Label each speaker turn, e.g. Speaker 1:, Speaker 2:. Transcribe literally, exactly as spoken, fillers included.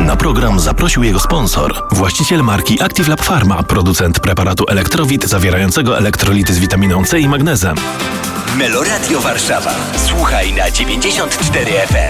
Speaker 1: Na program zaprosił jego sponsor, właściciel marki Active Lab Pharma, producent preparatu Elektrowit zawierającego elektrolity z witaminą C i magnezem.
Speaker 2: Meloradio Warszawa. Słuchaj na dziewięćdziesiąt cztery F M.